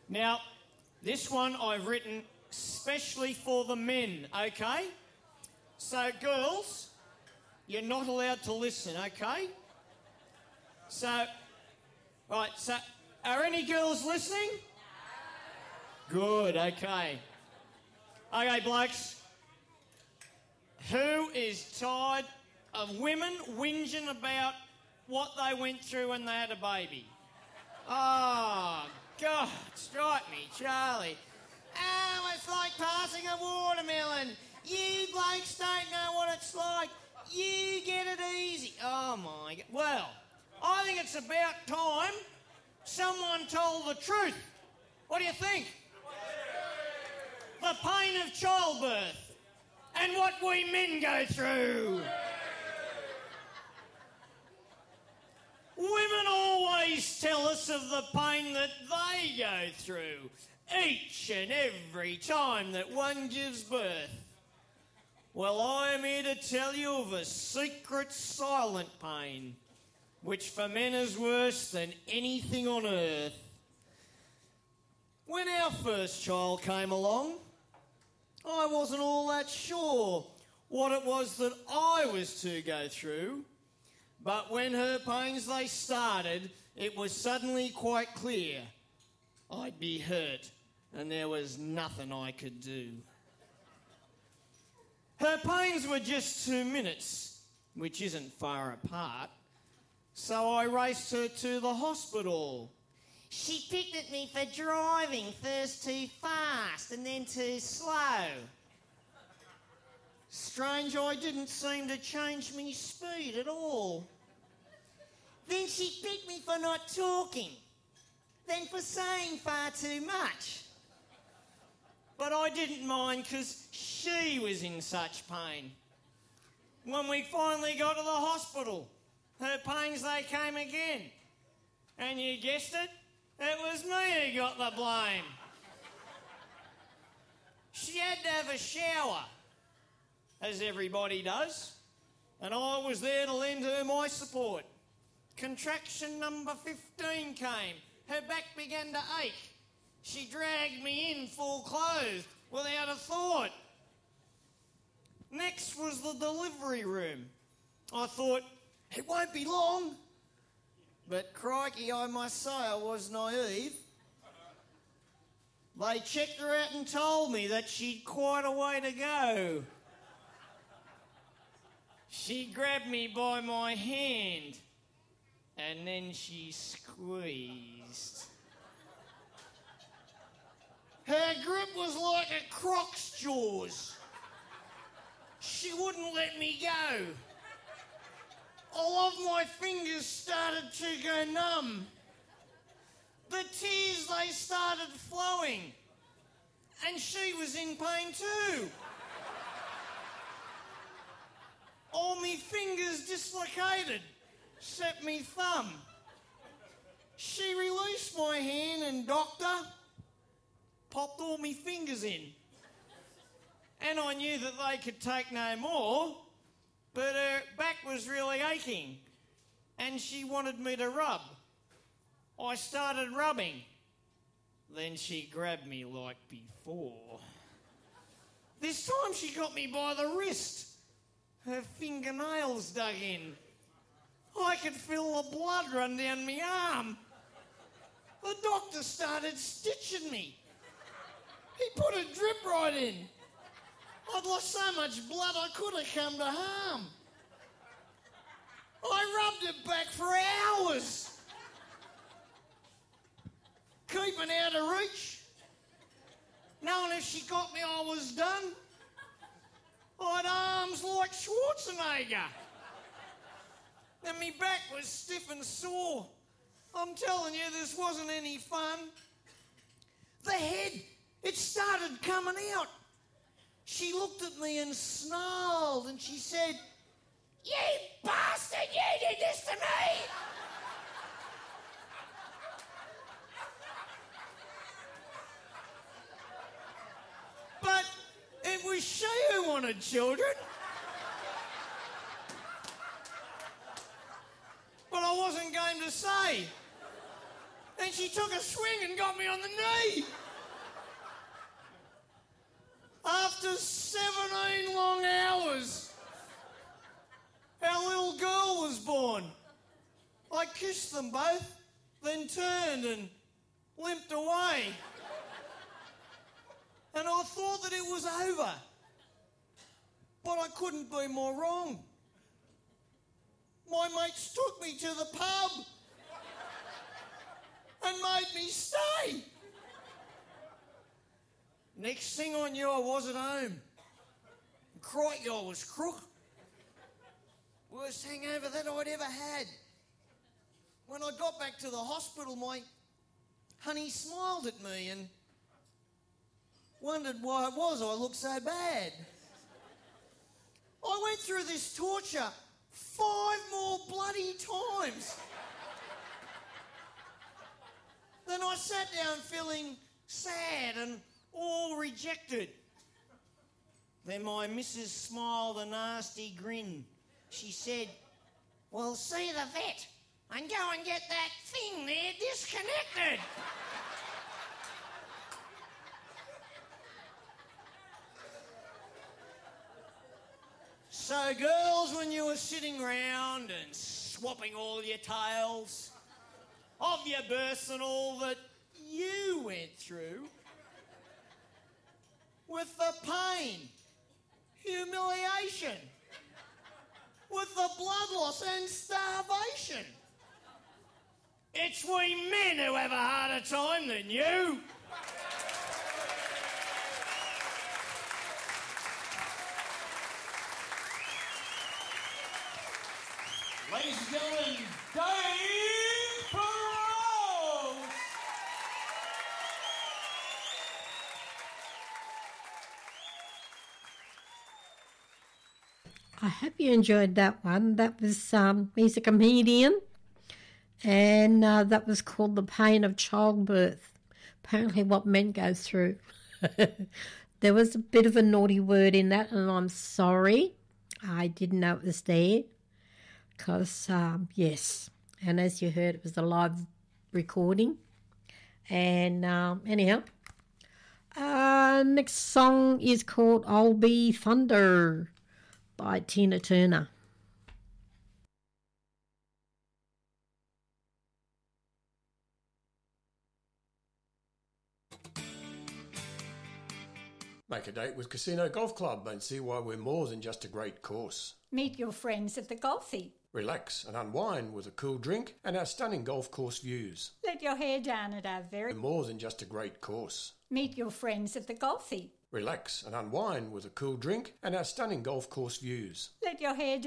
Now, this one I've written specially for the men, okay? So, girls, you're not allowed to listen, okay? So, right, so, are any girls listening? Good, okay. Okay, blokes. Who is tired of women whinging about what they went through when they had a baby? Oh, God, strike me, Charlie. Oh, it's like passing a watermelon. You blokes don't know what it's like. You get it easy. Oh, my God. Well, I think it's about time someone told the truth. What do you think? The pain of childbirth and what we men go through. Women always tell us of the pain that they go through each and every time that one gives birth. Well, I'm here to tell you of a secret, silent pain, which for men is worse than anything on earth. When our first child came along, I wasn't all that sure what it was that I was to go through. But when her pains they started, it was suddenly quite clear I'd be hurt and there was nothing I could do. Her pains were just 2 minutes, which isn't far apart, so I raced her to the hospital. She picked at me for driving first too fast and then too slow. Strange, I didn't seem to change me speed at all. Then she picked me for not talking, then for saying far too much. But I didn't mind because she was in such pain. When we finally got to the hospital, her pains, they came again. And you guessed it, it was me who got the blame. She had to have a shower, as everybody does, and I was there to lend her my support. Contraction number 15 came. Her back began to ache. She dragged me in full clothed without a thought. Next was the delivery room. I thought, it won't be long. But crikey, I must say I was naive. They checked her out and told me that she'd quite a way to go. She grabbed me by my hand and then she squeezed. Her grip was like a croc's jaws. She wouldn't let me go. All of my fingers started to go numb. The tears, they started flowing. And she was in pain too. All me fingers dislocated, except me thumb. She released my hand and doctor popped all me fingers in. And I knew that they could take no more, but her back was really aching and she wanted me to rub. I started rubbing. Then she grabbed me like before. This time she got me by the wrist. Her fingernails dug in. I could feel the blood run down my arm. The doctor started stitching me. He put a drip right in. I'd lost so much blood I could have come to harm. I rubbed it back for hours. Keeping out of reach. Knowing if she got me I was done. I had arms like Schwarzenegger. And me back was stiff and sore. I'm telling you, this wasn't any fun. The head, it started coming out. She looked at me and snarled and she said, "You bastard, you did this to me!" But it was she who wanted children. But I wasn't going to say. And she took a swing and got me on the knee. After 17 long hours, our little girl was born. I kissed them both, then turned and limped away. And I thought that it was over. But I couldn't be more wrong. My mates took me to the pub and made me stay. Next thing I knew, I wasn't home. Crikey, I was crook. Worst hangover that I'd ever had. When I got back to the hospital, my honey smiled at me and wondered why it was I looked so bad. I went through this torture 5 more bloody times. Then I sat down feeling sad and all rejected. Then my missus smiled a nasty grin. She said, "Well, see the vet and go and get that thing there disconnected." So, girls, when you were sitting round and swapping all your tales of your births and all that you went through, with the pain, humiliation, with the blood loss and starvation, it's we men who have a harder time than you. Ladies and gentlemen, Dave Perot! I hope you enjoyed that one. That was, he's a comedian, and that was called The Pain of Childbirth. Apparently what men go through. There was a bit of a naughty word in that, and I'm sorry. I didn't know it was there. Because, yes, and as you heard, it was a live recording. And anyhow, next song is called I'll Be Thunder by Tina Turner. Make a date with Casino Golf Club and see why we're more than just a great course. Meet your friends at the Golfy. Relax and unwind with a cool drink and our stunning golf course views. Let your hair down at our very... We're more than just a great course. Meet your friends at the Golfy. Relax and unwind with a cool drink and our stunning golf course views. Let your hair